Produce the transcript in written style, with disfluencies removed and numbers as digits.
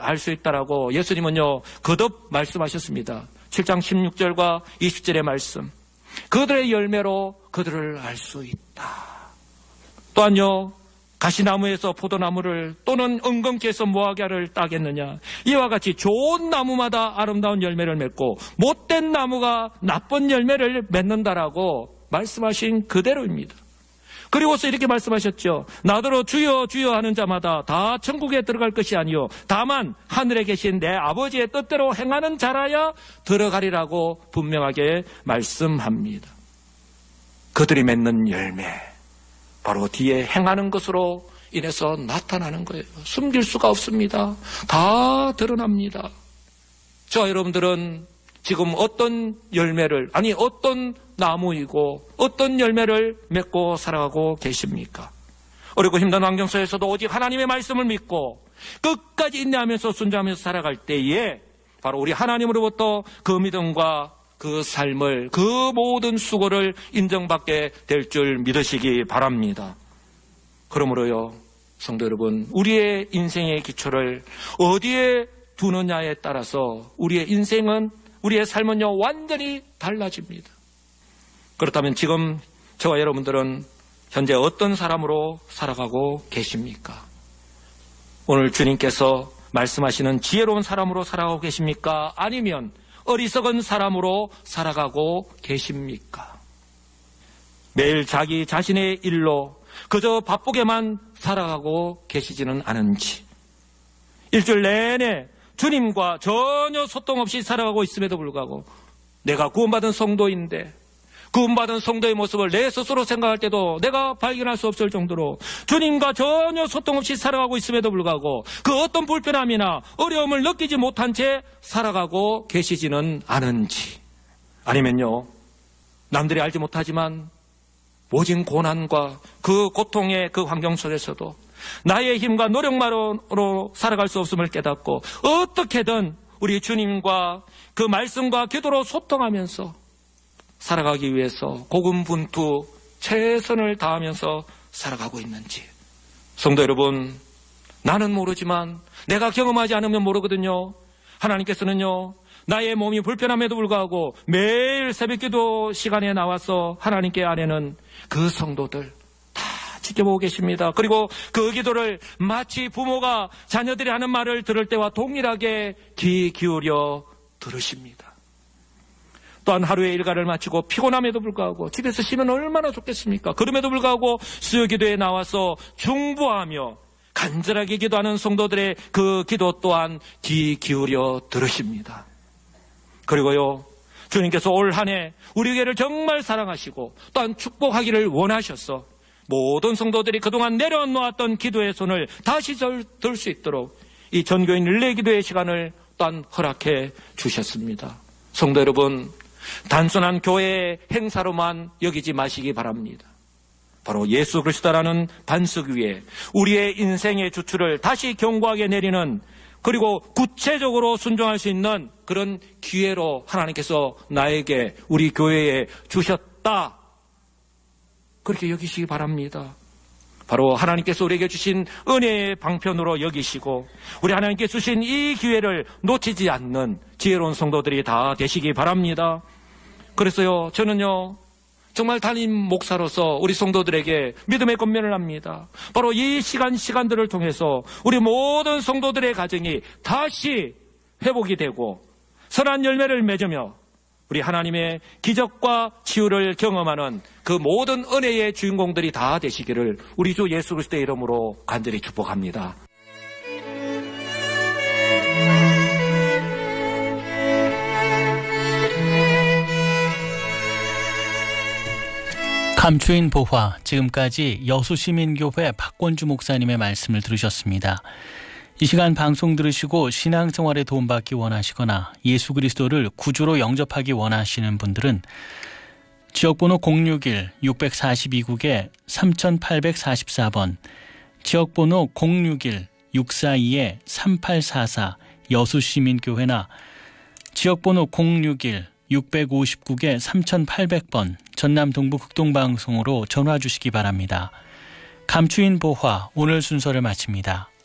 알 수 있다라고 예수님은요 거듭 말씀하셨습니다. 7장 16절과 20절의 말씀. 그들의 열매로 그들을 알 수 있다. 또한요 가시나무에서 포도나무를 또는 은근키에서 무화과를 따겠느냐. 이와 같이 좋은 나무마다 아름다운 열매를 맺고 못된 나무가 나쁜 열매를 맺는다라고 말씀하신 그대로입니다. 그리고서 이렇게 말씀하셨죠. 나더러 주여 주여 하는 자마다 다 천국에 들어갈 것이 아니요 다만 하늘에 계신 내 아버지의 뜻대로 행하는 자라야 들어가리라고 분명하게 말씀합니다. 그들이 맺는 열매 바로 뒤에 행하는 것으로 인해서 나타나는 거예요. 숨길 수가 없습니다. 다 드러납니다. 저와 여러분들은 지금 어떤 열매를 어떤 나무이고 어떤 열매를 맺고 살아가고 계십니까? 어렵고 힘든 환경 속에서도 오직 하나님의 말씀을 믿고 끝까지 인내하면서 순종하면서 살아갈 때에 바로 우리 하나님으로부터 그 믿음과 그 삶을 그 모든 수고를 인정받게 될 줄 믿으시기 바랍니다. 그러므로요 성도 여러분, 우리의 인생의 기초를 어디에 두느냐에 따라서 우리의 인생은 우리의 삶은요 완전히 달라집니다. 그렇다면 지금 저와 여러분들은 현재 어떤 사람으로 살아가고 계십니까? 오늘 주님께서 말씀하시는 지혜로운 사람으로 살아가고 계십니까? 아니면 어리석은 사람으로 살아가고 계십니까? 매일 자기 자신의 일로 그저 바쁘게만 살아가고 계시지는 않은지, 일주일 내내 주님과 전혀 소통 없이 살아가고 있음에도 불구하고 내가 구원받은 성도인데 구원받은 성도의 모습을 내 스스로 생각할 때도 내가 발견할 수 없을 정도로 주님과 전혀 소통 없이 살아가고 있음에도 불구하고 그 어떤 불편함이나 어려움을 느끼지 못한 채 살아가고 계시지는 않은지, 아니면요 남들이 알지 못하지만 모진 고난과 그 고통의 그 환경 속에서도 나의 힘과 노력만으로 살아갈 수 없음을 깨닫고 어떻게든 우리 주님과 그 말씀과 기도로 소통하면서 살아가기 위해서 고군분투 최선을 다하면서 살아가고 있는지. 성도 여러분, 나는 모르지만 내가 경험하지 않으면 모르거든요. 하나님께서는요 나의 몸이 불편함에도 불구하고 매일 새벽기도 시간에 나와서 하나님께 아뢰는 그 성도들 다 지켜보고 계십니다. 그리고 그 기도를 마치 부모가 자녀들이 하는 말을 들을 때와 동일하게 귀 기울여 들으십니다. 또한 하루의 일과를 마치고 피곤함에도 불구하고 집에서 쉬면 얼마나 좋겠습니까? 그럼에도 불구하고 수요기도에 나와서 중보하며 간절하게 기도하는 성도들의 그 기도 또한 귀 기울여 들으십니다. 그리고요 주님께서 올 한 해 우리 교회를 정말 사랑하시고 또한 축복하기를 원하셔서 모든 성도들이 그동안 내려놓았던 기도의 손을 다시 들 수 있도록 이 전교인 릴레이 기도의 시간을 또한 허락해 주셨습니다. 성도 여러분, 단순한 교회의 행사로만 여기지 마시기 바랍니다. 바로 예수 그리스도라는 반석 위에 우리의 인생의 주추를 다시 견고하게 내리는, 그리고 구체적으로 순종할 수 있는 그런 기회로 하나님께서 나에게 우리 교회에 주셨다, 그렇게 여기시기 바랍니다. 바로 하나님께서 우리에게 주신 은혜의 방편으로 여기시고 우리 하나님께 주신 이 기회를 놓치지 않는 지혜로운 성도들이 다 되시기 바랍니다. 그래서요 저는요 정말 담임 목사로서 우리 성도들에게 믿음의 권면을 합니다. 바로 이 시간들을 통해서 우리 모든 성도들의 가정이 다시 회복이 되고 선한 열매를 맺으며 우리 하나님의 기적과 치유를 경험하는 그 모든 은혜의 주인공들이 다 되시기를 우리 주 예수 그리스도의 이름으로 간절히 축복합니다. 감추인 보화, 지금까지 여수시민교회 박권주 목사님의 말씀을 들으셨습니다. 이 시간 방송 들으시고 신앙생활에 도움받기 원하시거나 예수 그리스도를 구주로 영접하기 원하시는 분들은 지역번호 061-642국에 3844번, 지역번호 061-642-3844 여수시민교회나 지역번호 061-659에 3800번 전남 동부 극동방송으로 전화 주시기 바랍니다. 감추인 보화, 오늘 순서를 마칩니다.